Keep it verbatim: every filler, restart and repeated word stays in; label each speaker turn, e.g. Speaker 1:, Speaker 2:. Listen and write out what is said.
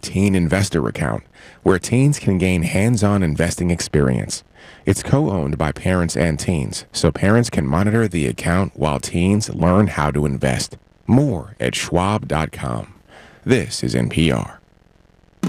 Speaker 1: Teen Investor account, where teens can gain hands-on investing experience. It's co-owned by parents and teens, so parents can monitor the account while teens learn how to invest. More at schwab dot com. This is N P R.